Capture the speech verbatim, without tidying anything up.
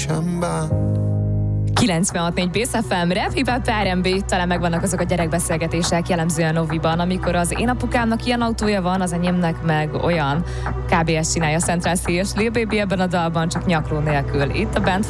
sem bánt. kilencvenhat négy Bész ef em, Rap, Hip-Hop, er en bé, talán megvannak azok a gyerekbeszélgetések jellemzően Noviban, amikor az én apukámnak ilyen autója van, az enyémnek meg olyan. Kb. Ezt csinálja Central C és Lil Baby ebben a dalban, csak nyakló nélkül. Itt a Band